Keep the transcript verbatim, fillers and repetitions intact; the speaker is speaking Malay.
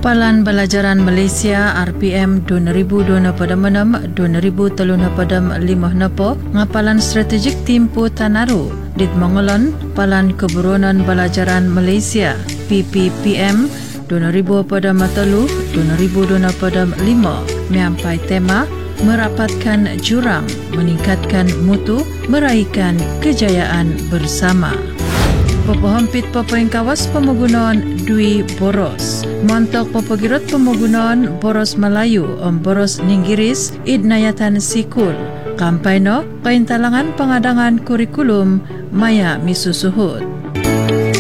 Palan Belajaran Malaysia R P M dua ribu dua puluh enam dua ribu tiga puluh lima nepo ngapalan strategik Timpu Tanaru dit Mongolon Palan Keburonan Belajaran Malaysia P P P M dua ribu dua puluh tiga dua ribu dua puluh lima menyampai tema merapatkan jurang, meningkatkan mutu, meraihkan kejayaan bersama. Pepohampit pepoingkawas pemogunan Dwi Boros. Montok pepogirot pemogunan Boros Melayu Om Boros Ninggiris Idnayatan Sikul. Kampaino kaintalangan pengadangan kurikulum Maya Misusuhut.